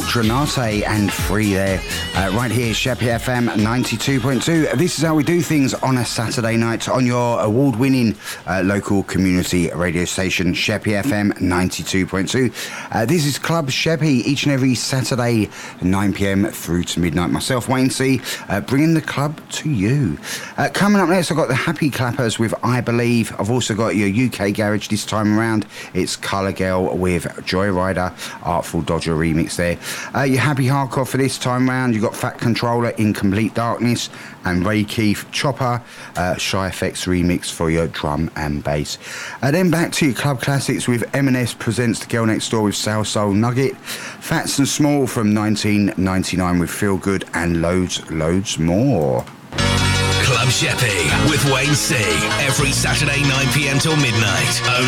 Drenate and Free there, right here, Sheppey FM 92.2. This is how we do things on a Saturday night on your award-winning local community radio station, Sheppey FM 92.2. This is Club Sheppey, each and every Saturday, 9 p.m. through to midnight. Myself, Wayne C, bringing the club to you. Coming up next, I've got the Happy Clappers with I Believe. I've also got your UK Garage this time around. It's Colour Girl with Joyrider, Artful Dodger remix there. Your Happy Hardcore for this time round, you've got Fat Controller in Complete Darkness and Ray Keith Chopper, Shy Effects remix for your drum and bass. Then back to your club classics with M&S presents The Girl Next Door with Soul Soul Nugget, Fats and Small from 1999 with Feel Good, and loads more. Club Sheppey with Wayne C. Every Saturday 9 p.m. till midnight.